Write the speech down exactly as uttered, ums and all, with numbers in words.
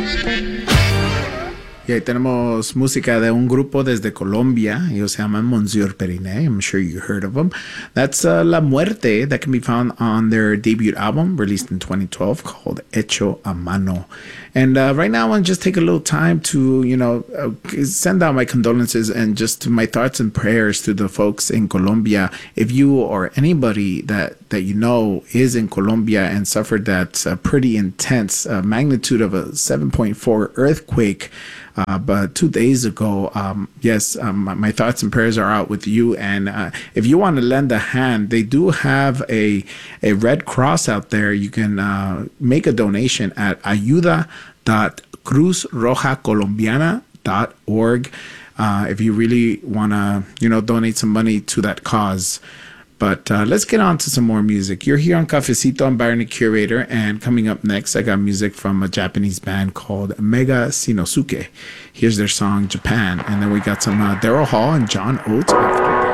Y ahí tenemos música de un grupo desde Colombia. Ellos se llaman Monsieur Periné. I'm sure you heard of them. That's uh, La Muerte, that can be found on their debut album released in twenty twelve called Hecho a Mano. And uh, right now I want to just take a little time to, you know, uh, send out my condolences and just my thoughts and prayers to the folks in Colombia. If you or anybody that, that you know is in Colombia and suffered that uh, pretty intense uh, magnitude of a seven point four earthquake, Uh, but two days ago, um, yes, um, my, my thoughts and prayers are out with you. And uh, if you want to lend a hand, they do have a a Red Cross out there. You can uh, make a donation at ayuda dot cruz roja colombiana dot org uh, if you really want to, you know, donate some money to that cause. But uh, let's get on to some more music. You're here on Cafecito. I'm Byron the Curator. And coming up next, I got music from a Japanese band called Mega Shinosuke. Here's their song, Japan. And then we got some uh, Daryl Hall and John Oates after that.